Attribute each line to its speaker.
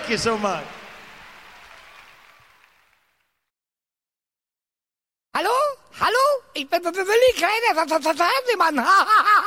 Speaker 1: you so much.
Speaker 2: Hallo? Hallo? Ich bin Willi Kleiner, Fernsehmann.